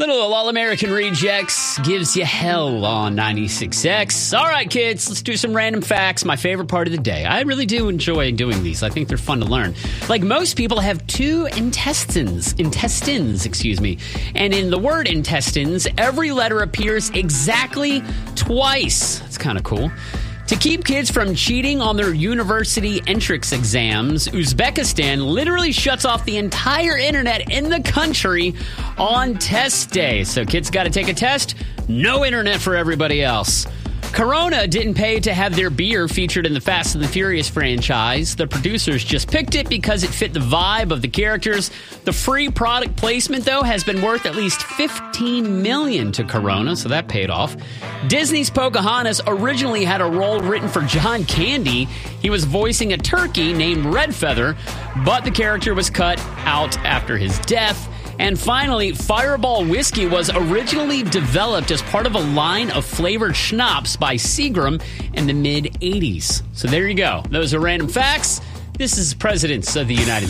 Little All-American Rejects gives you hell on 96X. All right, kids, let's do some random facts. My favorite part of the day. I really do enjoy doing these. I think they're fun to learn. Like, most people have two intestines, And in the word intestines, every letter appears exactly twice. That's kind of cool. To keep kids from cheating on their university entrance exams, Uzbekistan literally shuts off the entire internet in the country on test day. So kids got to take a test, no internet for everybody else. Corona didn't pay to have their beer featured in the Fast and the Furious franchise. The producers just picked it because it fit the vibe of the characters. The free product placement, though, has been worth at least $15 million to Corona, so that paid off. Disney's Pocahontas originally had a role written for John Candy. He was voicing a turkey named Redfeather, but the character was cut out after his death. And finally, Fireball Whiskey was originally developed as part of a line of flavored schnapps by Seagram in the mid-'80s. So there you go. Those are random facts. This is Presidents of the United States.